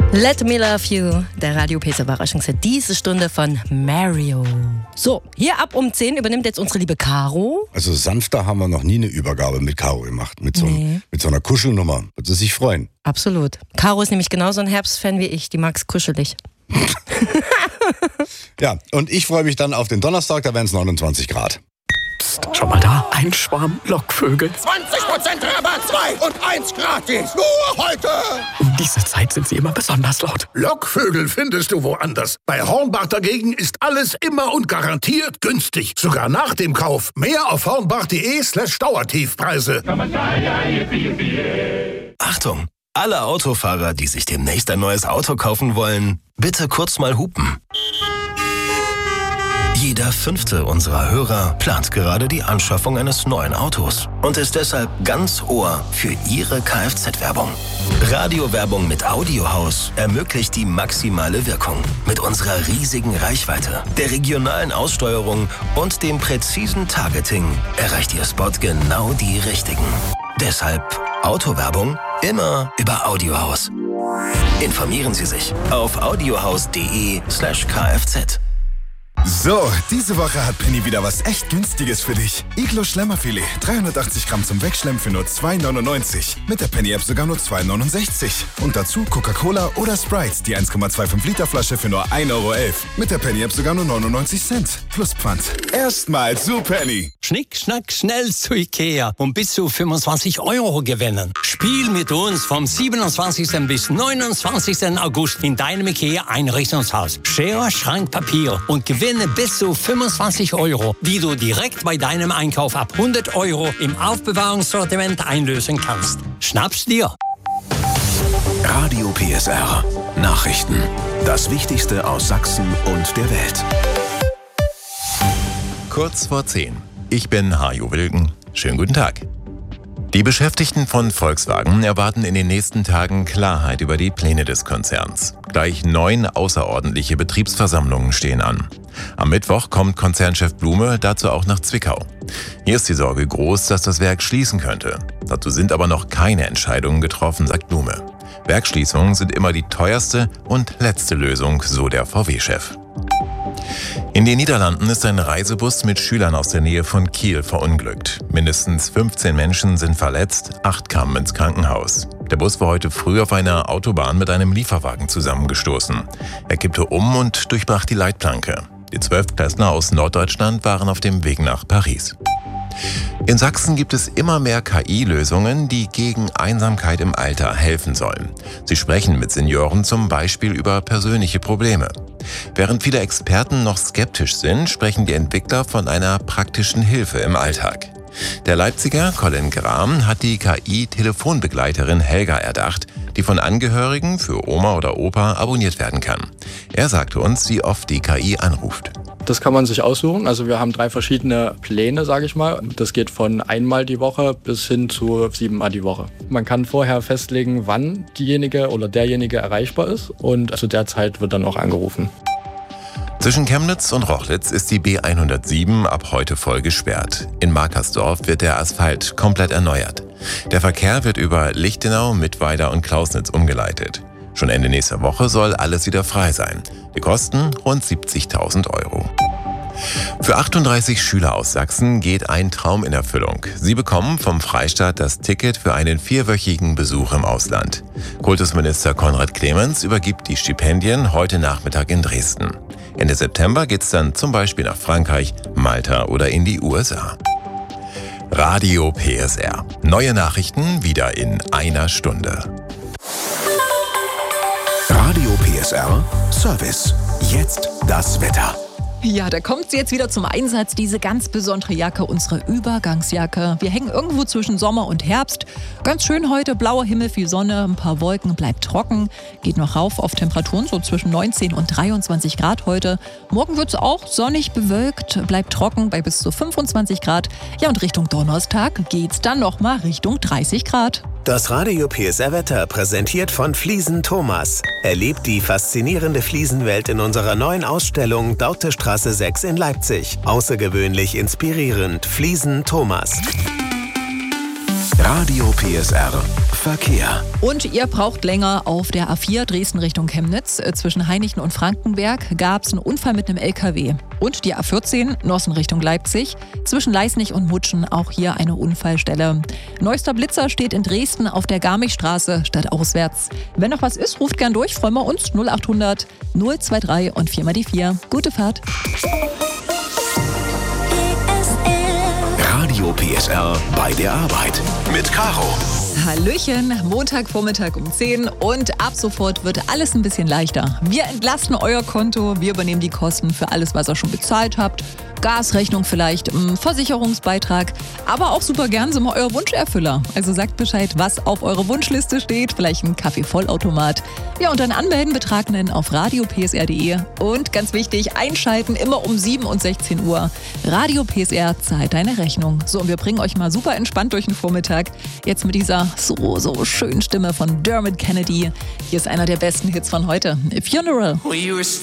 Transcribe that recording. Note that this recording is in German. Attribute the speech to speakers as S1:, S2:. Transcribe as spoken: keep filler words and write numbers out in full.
S1: Let Me Love You, der Radio P S Überraschungshit diese Stunde von Mario. So, hier ab um zehn übernimmt jetzt unsere liebe Caro.
S2: Also sanfter haben wir noch nie eine Übergabe mit Caro gemacht. Mit so, nee. mit so einer Kuschelnummer. Wird sie sich freuen.
S1: Absolut. Caro ist nämlich genauso ein Herbstfan wie ich. Die mag's kuschelig.
S2: Ja, und ich freue mich dann auf den Donnerstag, da werden es neunundzwanzig Grad.
S3: Psst, schau mal da, ein Schwarm Lockvögel.
S4: zwanzig Prozent Rabatt, zwei und eins gratis. Nur heute.
S3: Um diese Zeit sind sie immer besonders laut.
S4: Lockvögel findest du woanders. Bei Hornbach dagegen ist alles immer und garantiert günstig. Sogar nach dem Kauf. Mehr auf hornbach.de slash Dauertiefpreise.
S5: Achtung! Alle Autofahrer, die sich demnächst ein neues Auto kaufen wollen, bitte kurz mal hupen. Jeder fünfte unserer Hörer plant gerade die Anschaffung eines neuen Autos und ist deshalb ganz Ohr für Ihre Kfz-Werbung. Radiowerbung mit Audiohaus ermöglicht die maximale Wirkung. Mit unserer riesigen Reichweite, der regionalen Aussteuerung und dem präzisen Targeting erreicht Ihr Spot genau die Richtigen. Deshalb Autowerbung immer über Audiohaus. Informieren Sie sich auf audiohaus.de slash kfz.
S6: So, diese Woche hat Penny wieder was echt Günstiges für dich. Iglo Schlemmerfilet, dreihundertachtzig Gramm zum Wegschlemmen für nur zwei neunundneunzig. Mit der Penny-App sogar nur zwei neunundsechzig. Und dazu Coca-Cola oder Sprite, die eins Komma fünfundzwanzig Liter Flasche für nur ein Euro elf. Mit der Penny-App sogar nur neunundneunzig Cent. Plus Pfand. Erstmal zu Penny.
S7: Schnick, schnack, schnell zu Ikea und bis zu fünfundzwanzig Euro gewinnen. Spiel mit uns vom siebenundzwanzigsten bis neunundzwanzigsten August in deinem Ikea-Einrichtungshaus. Schere, Schrank, Papier und gewinne bis zu fünfundzwanzig Euro, die du direkt bei deinem Einkauf ab hundert Euro im Aufbewahrungssortiment einlösen kannst. Schnapp's dir!
S5: Radio P S R. Nachrichten. Das Wichtigste aus Sachsen und der Welt.
S8: Kurz vor zehn. Ich bin Hajo Wilken. Schönen guten Tag. Die Beschäftigten von Volkswagen erwarten in den nächsten Tagen Klarheit über die Pläne des Konzerns. Gleich neun außerordentliche Betriebsversammlungen stehen an. Am Mittwoch kommt Konzernchef Blume dazu auch nach Zwickau. Hier ist die Sorge groß, dass das Werk schließen könnte. Dazu sind aber noch keine Entscheidungen getroffen, sagt Blume. Werksschließungen sind immer die teuerste und letzte Lösung, so der V W-Chef. In den Niederlanden ist ein Reisebus mit Schülern aus der Nähe von Kiel verunglückt. Mindestens fünfzehn Menschen sind verletzt, acht kamen ins Krankenhaus. Der Bus war heute früh auf einer Autobahn mit einem Lieferwagen zusammengestoßen. Er kippte um und durchbrach die Leitplanke. Die Zwölftklässler aus Norddeutschland waren auf dem Weg nach Paris. In Sachsen gibt es immer mehr K I-Lösungen, die gegen Einsamkeit im Alter helfen sollen. Sie sprechen mit Senioren zum Beispiel über persönliche Probleme. Während viele Experten noch skeptisch sind, sprechen die Entwickler von einer praktischen Hilfe im Alltag. Der Leipziger Colin Gram hat die K I-Telefonbegleiterin Helga erdacht, die von Angehörigen für Oma oder Opa abonniert werden kann. Er sagte uns, wie oft die K I anruft.
S9: Das kann man sich aussuchen. Also wir haben drei verschiedene Pläne, sage ich mal. Das geht von einmal die Woche bis hin zu siebenmal die Woche. Man kann vorher festlegen, wann diejenige oder derjenige erreichbar ist und zu der Zeit wird dann auch angerufen.
S8: Zwischen Chemnitz und Rochlitz ist die B hundertsieben ab heute voll gesperrt. In Markersdorf wird der Asphalt komplett erneuert. Der Verkehr wird über Lichtenau, Mittweida und Klausnitz umgeleitet. Schon Ende nächster Woche soll alles wieder frei sein. Die Kosten rund siebzigtausend Euro. Für achtunddreißig Schüler aus Sachsen geht ein Traum in Erfüllung. Sie bekommen vom Freistaat das Ticket für einen vierwöchigen Besuch im Ausland. Kultusminister Konrad Clemens übergibt die Stipendien heute Nachmittag in Dresden. Ende September geht's dann zum Beispiel nach Frankreich, Malta oder in die U S A. Radio P S R. Neue Nachrichten wieder in einer Stunde.
S5: Radio P S R Service. Jetzt das Wetter.
S10: Ja, da kommt sie jetzt wieder zum Einsatz, diese ganz besondere Jacke, unsere Übergangsjacke. Wir hängen irgendwo zwischen Sommer und Herbst. Ganz schön heute, blauer Himmel, viel Sonne, ein paar Wolken, bleibt trocken. Geht noch rauf auf Temperaturen, so zwischen neunzehn und dreiundzwanzig Grad heute. Morgen wird es auch sonnig bewölkt, bleibt trocken bei bis zu fünfundzwanzig Grad. Ja, und Richtung Donnerstag geht's dann nochmal Richtung dreißig Grad.
S11: Das Radio P S R Wetter präsentiert von Fliesen Thomas. Erlebt die faszinierende Fliesenwelt in unserer neuen Ausstellung Dautestraße sechs in Leipzig. Außergewöhnlich inspirierend. Fliesen Thomas.
S5: Radio P S R Verkehr.
S10: Und ihr braucht länger auf der A vier Dresden Richtung Chemnitz. Zwischen Hainichen und Frankenberg gab es einen Unfall mit einem L K W. Und die A vierzehn Nossen Richtung Leipzig. Zwischen Leisnig und Mutschen auch hier eine Unfallstelle. Neuester Blitzer steht in Dresden auf der Garmichstraße statt auswärts. Wenn noch was ist, ruft gern durch, freuen wir uns. null achthundert null zwei drei und vier mal die vier. Gute Fahrt.
S5: Radio P S R bei der Arbeit mit Caro.
S10: Hallöchen, Montagvormittag um zehn und ab sofort wird alles ein bisschen leichter. Wir entlasten euer Konto, wir übernehmen die Kosten für alles, was ihr schon bezahlt habt. Gasrechnung vielleicht, Versicherungsbeitrag, aber auch super gern sind wir euer Wunscherfüller. Also sagt Bescheid, was auf eurer Wunschliste steht, vielleicht ein Kaffee-Vollautomat. Ja, und dann anmelden, betragen auf radio p s r punkt d e und ganz wichtig, einschalten immer um sieben und sechzehn Uhr. Radio P S R zahlt deine Rechnung. So, und wir bringen euch mal super entspannt durch den Vormittag. Jetzt mit dieser so, so schönen Stimme von Dermot Kennedy. Hier ist einer der besten Hits von heute, A Funeral.